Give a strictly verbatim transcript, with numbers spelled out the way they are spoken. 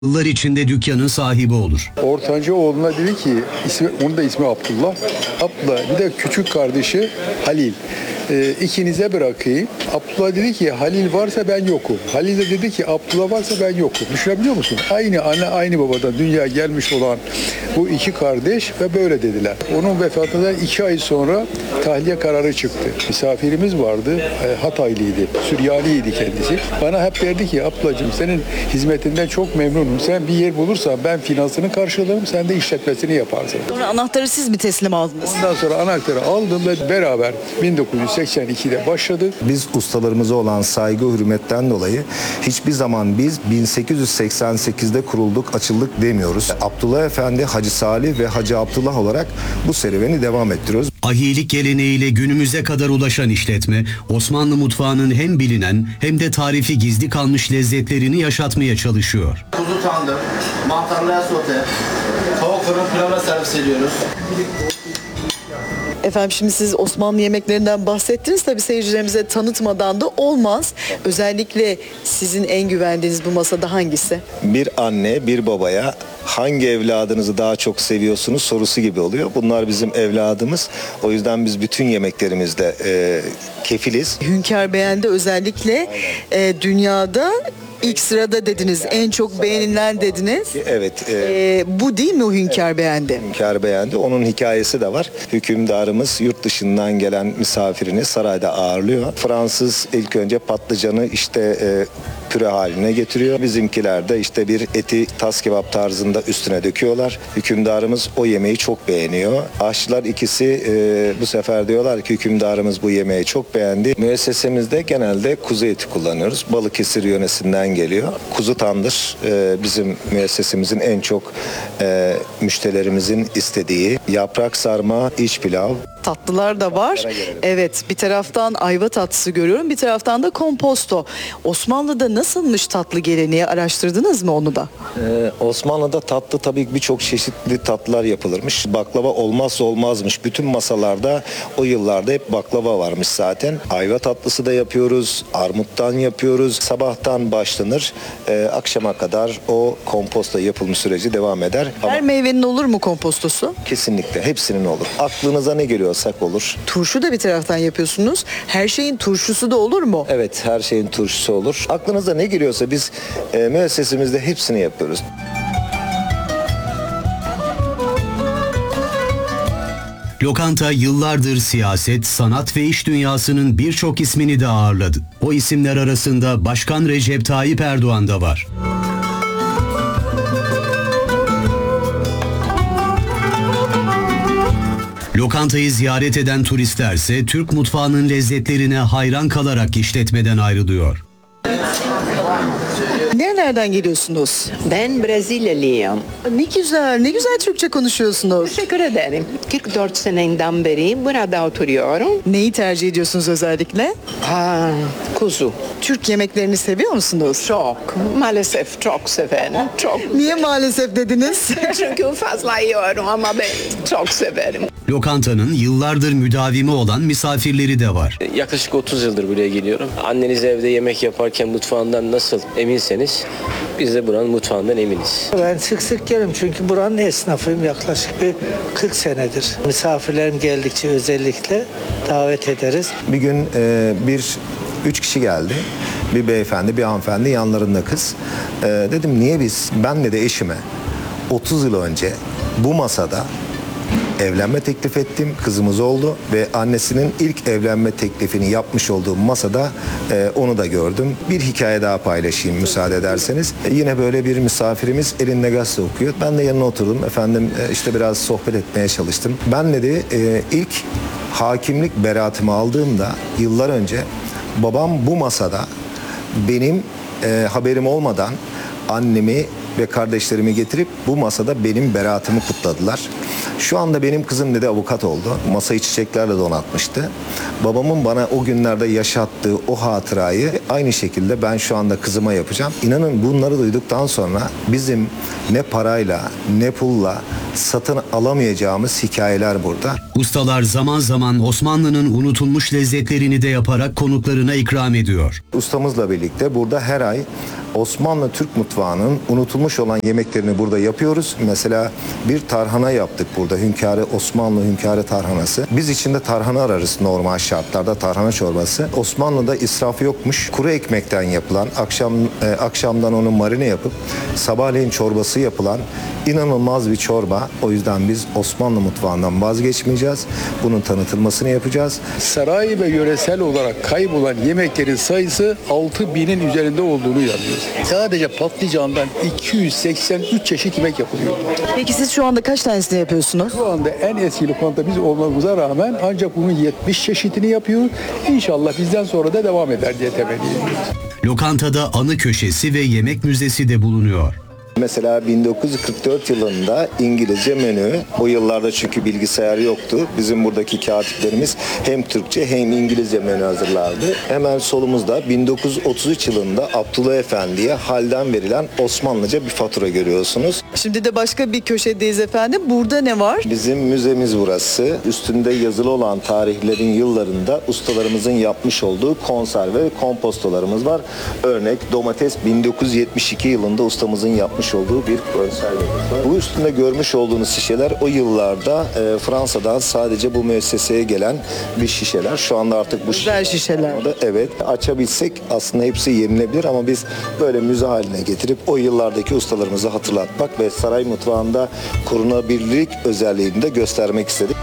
Yıllar içinde dükkanın sahibi olur. Ortanca oğluna dedi ki, ismi, onun da ismi Abdullah. Abdullah, bir de küçük kardeşi Halil. Ee, ikinize bırakayım. Abdullah dedi ki Halil varsa ben yokum. Halil de dedi ki Abdullah varsa ben yokum. Düşünebiliyor musun? Aynı anne aynı babadan dünyaya gelmiş olan bu iki kardeş ve böyle dediler. Onun vefatından iki ay sonra tahliye kararı çıktı. Misafirimiz vardı. E, Hataylıydı. Süryaniydi kendisi. Bana hep derdi ki Abdullah'cığım senin hizmetinden çok memnunum. Sen bir yer bulursan ben finansını karşılarım. Sen de işletmesini yaparsın. Sonra anahtarı siz mi teslim aldınız? Ondan sonra anahtarı aldım ve beraber bin dokuz yüz seksen ikide başladık. Biz ustalarımıza olan saygı, hürmetten dolayı hiçbir zaman biz bin sekiz yüz seksen sekizde kurulduk, açıldık demiyoruz. Abdullah Efendi, Hacı Salih ve Hacı Abdullah olarak bu serüveni devam ettiriyoruz. Ahilik geleneğiyle günümüze kadar ulaşan işletme, Osmanlı mutfağının hem bilinen hem de tarifi gizli kalmış lezzetlerini yaşatmaya çalışıyor. Kuzu tandır, mantarlı sote, tavuk fırın pilavla servis ediyoruz. Efendim şimdi siz Osmanlı yemeklerinden bahsettiniz. Tabii seyircilerimize tanıtmadan da olmaz. Özellikle sizin en güvendiğiniz bu masada hangisi? Bir anne, bir babaya hangi evladınızı daha çok seviyorsunuz sorusu gibi oluyor. Bunlar bizim evladımız. O yüzden biz bütün yemeklerimizde e, kefiliz. Hünkar Beğendi özellikle e, dünyada ilk sırada dediniz. En çok beğenilen dediniz. Evet. E, E, bu değil mi o Hünkar Beğendi? Hünkar Beğendi. Onun hikayesi de var. Hükümdarımız yurt dışından gelen misafirini sarayda ağırlıyor. Fransız ilk önce patlıcanı işte e, püre haline getiriyor. Bizimkiler de işte bir eti tas kebap tarzında üstüne döküyorlar. Hükümdarımız o yemeği çok beğeniyor. Aşçılar ikisi e, bu sefer diyorlar ki hükümdarımız bu yemeği çok beğendi. Müessesemizde genelde kuzu eti kullanıyoruz. Balıkesir yönesinden geliyor. Kuzu tandır e, bizim müessesemizin en çok e, müşterilerimizin istediği. Yaprak sarma, iç pilav. Tatlılar da var. Evet, bir taraftan ayva tatlısı görüyorum, bir taraftan da komposto. Osmanlı'da nasılmış tatlı geleneği, araştırdınız mı onu da? Ee, Osmanlı'da tatlı tabii birçok çeşitli tatlılar yapılırmış. Baklava olmazsa olmazmış. Bütün masalarda o yıllarda hep baklava varmış zaten. Ayva tatlısı da yapıyoruz, armuttan yapıyoruz. Sabahtan başlanır, e, akşama kadar o komposta yapılmış süreci devam eder. Ama Her meyvenin olur mu kompostosu? kesinlikle hepsinin olur. Aklınıza ne geliyorsak olur. Turşu da bir taraftan yapıyorsunuz. Her şeyin turşusu da olur mu? Evet, her şeyin turşusu olur. Aklınıza ne geliyorsa biz e, müessesemizde hepsini yapıyoruz. Lokanta yıllardır siyaset, sanat ve iş dünyasının birçok ismini de ağırladı. O isimler arasında Başkan Recep Tayyip Erdoğan da var. Lokantayı ziyaret eden turistlerse Türk mutfağının lezzetlerine hayran kalarak işletmeden ayrılıyor. Nerelerden geliyorsunuz? Ben Brezilyalıyım. Ne güzel, ne güzel Türkçe konuşuyorsunuz. Teşekkür ederim. kırk dört seneden beri burada oturuyorum. Neyi tercih ediyorsunuz özellikle? Ha, kuzu. Türk yemeklerini seviyor musunuz? Çok. Maalesef çok severim. Çok. Niye maalesef dediniz? Çünkü fazla yiyorum ama ben çok severim. Lokantanın yıllardır müdavimi olan misafirleri de var. Yaklaşık otuz yıldır buraya geliyorum. Anneniz evde yemek yaparken mutfağından nasıl eminseniz biz de buranın mutfağından eminiz. Ben sık sık gelirim çünkü buranın esnafıyım, yaklaşık bir kırk senedir. Misafirlerim geldikçe özellikle davet ederiz. Bir gün e, bir üç kişi geldi. Bir beyefendi, bir hanımefendi, yanlarında kız. E, dedim niye biz, benle de eşime otuz yıl önce bu masada evlenme teklif ettim. Kızımız oldu ve annesinin ilk evlenme teklifini yapmış olduğum masada e, onu da gördüm. Bir hikaye daha paylaşayım müsaade ederseniz. E, yine böyle bir misafirimiz elinde gazete okuyor. Ben de yanına oturdum. Efendim e, işte biraz sohbet etmeye çalıştım. Ben dedi e, ilk hakimlik beraatımı aldığımda yıllar önce babam bu masada benim e, haberim olmadan annemi ve kardeşlerimi getirip bu masada benim beraatımı kutladılar. Şu anda benim kızım dedi avukat oldu. Masayı çiçeklerle donatmıştı. Babamın bana o günlerde yaşattığı o hatırayı aynı şekilde ben şu anda kızıma yapacağım. İnanın bunları duyduktan sonra bizim ne parayla ne pulla satın alamayacağımız hikayeler burada. Ustalar zaman zaman Osmanlı'nın unutulmuş lezzetlerini de yaparak konuklarına ikram ediyor. Ustamızla birlikte burada her ay Osmanlı Türk mutfağının unutulmuş olan yemeklerini burada yapıyoruz. Mesela bir tarhana yaptık burada. Hünkârı, Osmanlı hünkârı tarhanası. Biz içinde tarhana ararız normal şartlarda, tarhana çorbası. Osmanlı'da israf yokmuş. Kuru ekmekten yapılan, akşam e, akşamdan onu marine yapıp sabahleyin çorbası yapılan inanılmaz bir çorba. O yüzden biz Osmanlı mutfağından vazgeçmeyeceğiz. Bunun tanıtılmasını yapacağız. Saray ve yöresel olarak kaybolan yemeklerin sayısı altı binin üzerinde olduğunu yazıyor. Sadece patlıcandan iki yüz seksen üç çeşit yemek yapılıyor. Peki siz şu anda kaç tanesini yapıyorsunuz? Şu anda en eski lokanta biz olmamıza rağmen ancak bunun yetmiş çeşitini yapıyor. İnşallah bizden sonra da devam eder diye temenni ediyoruz. Lokantada anı köşesi ve yemek müzesi de bulunuyor. Mesela bin dokuz yüz kırk dört yılında İngilizce menü, o yıllarda çünkü bilgisayar yoktu. Bizim buradaki katiplerimiz hem Türkçe hem İngilizce menü hazırlardı. Hemen solumuzda bin dokuz yüz otuz üç yılında Abdullah Efendi'ye halden verilen Osmanlıca bir fatura görüyorsunuz. Şimdi de başka bir köşedeyiz efendim. Burada ne var? Bizim müzemiz burası. Üstünde yazılı olan tarihlerin yıllarında ustalarımızın yapmış olduğu konserve ve kompostolarımız var. Örnek domates bin dokuz yüz yetmiş iki yılında ustamızın yapmış olduğu bir konserve var. Bu üstünde görmüş olduğunuz şişeler o yıllarda e, Fransa'dan sadece bu müesseseye gelen bir şişeler. Şu anda artık bu Güzel şişeler. Evet, açabilsek aslında hepsi yenilebilir ama biz böyle müze haline getirip o yıllardaki ustalarımızı hatırlatmak ve saray mutfağında korunabilirlik özelliğini de göstermek istedik.